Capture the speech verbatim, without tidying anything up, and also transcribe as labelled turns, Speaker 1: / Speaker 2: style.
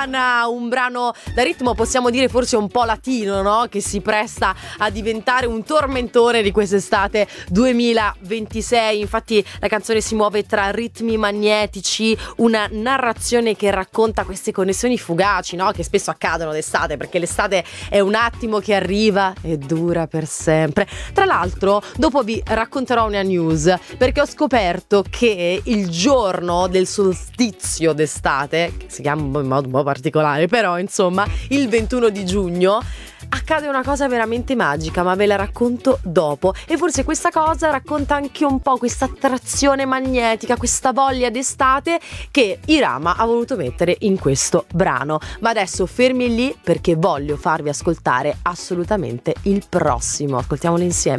Speaker 1: Havana, un brano da ritmo possiamo dire forse un po' latino, no? Che si presta a diventare un tormentone di quest'estate duemilaventisei. Infatti la canzone si muove tra ritmi magnetici, una narrazione che racconta queste connessioni fugaci, no? Che spesso accadono d'estate, perché l'estate è un attimo che arriva e dura per sempre. Tra l'altro dopo vi racconterò una news, perché ho scoperto che il giorno del solstizio d'estate, che si chiama in modo un po' particolare, però insomma il ventuno di giugno accade una cosa veramente magica, ma ve la racconto dopo. E forse questa cosa racconta anche un po' questa attrazione magnetica, questa voglia d'estate che Irama ha voluto mettere in questo brano. Ma adesso fermi lì, perché voglio farvi ascoltare assolutamente il prossimo. Ascoltiamolo insieme.